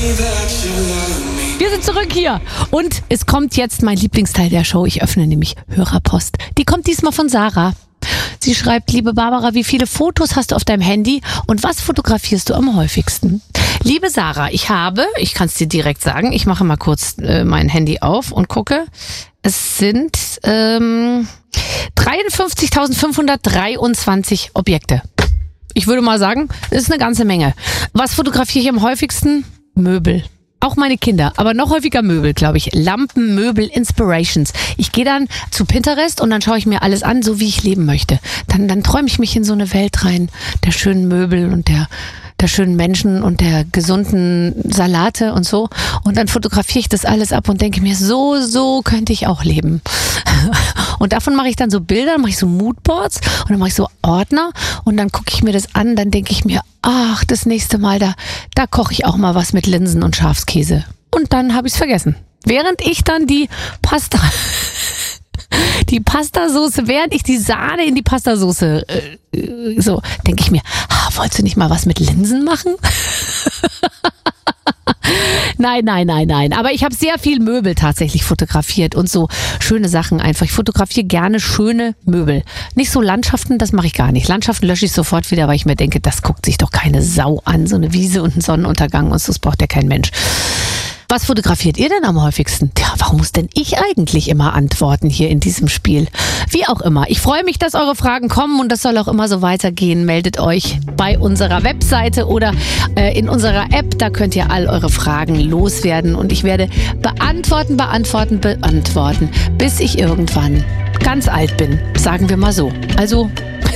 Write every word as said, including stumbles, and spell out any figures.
Wir sind zurück hier und es kommt jetzt mein Lieblingsteil der Show. Ich öffne nämlich Hörerpost. Die kommt diesmal von Sarah. Sie schreibt, liebe Barbara, wie viele Fotos hast du auf deinem Handy und was fotografierst du am häufigsten? Liebe Sarah, ich habe, ich kann es dir direkt sagen, ich mache mal kurz äh, mein Handy auf und gucke. Es sind ähm, dreiundfünfzigtausendfünfhundertdreiundzwanzig Objekte. Ich würde mal sagen, das ist eine ganze Menge. Was fotografiere ich am häufigsten? Möbel. Auch meine Kinder, aber noch häufiger Möbel, glaube ich. Lampen, Möbel, Inspirations. Ich gehe dann zu Pinterest und dann schaue ich mir alles an, so wie ich leben möchte. Dann, dann träume ich mich in so eine Welt rein, der schönen Möbel und der, der schönen Menschen und der gesunden Salate und so. Und dann fotografiere ich das alles ab und denke mir, so, so könnte ich auch leben. Und davon mache ich dann so Bilder, dann mache ich so Moodboards und dann mache ich so Ordner und dann gucke ich mir das an, dann denke ich mir, ach, das nächste Mal, da, da koche ich auch mal was mit Linsen und Schafskäse. Und dann habe ich es vergessen. Während ich dann die Pasta, die Pastasoße, während ich die Sahne in die Pastasoße, äh, so, denke ich mir, ah, wolltest du nicht mal was mit Linsen machen? Nein, nein, nein, nein. Aber ich habe sehr viel Möbel tatsächlich fotografiert und so schöne Sachen einfach. Ich fotografiere gerne schöne Möbel. Nicht so Landschaften, das mache ich gar nicht. Landschaften lösche ich sofort wieder, weil ich mir denke, das guckt sich doch keine Sau an. So eine Wiese und ein Sonnenuntergang und so, das braucht ja kein Mensch. Was fotografiert ihr denn am häufigsten? Tja, warum muss denn ich eigentlich immer antworten hier in diesem Spiel? Wie auch immer. Ich freue mich, dass eure Fragen kommen und das soll auch immer so weitergehen. Meldet euch bei unserer Webseite oder äh, in unserer App. Da könnt ihr all eure Fragen loswerden und ich werde beantworten, beantworten, beantworten, bis ich irgendwann ganz alt bin. Sagen wir mal so. Also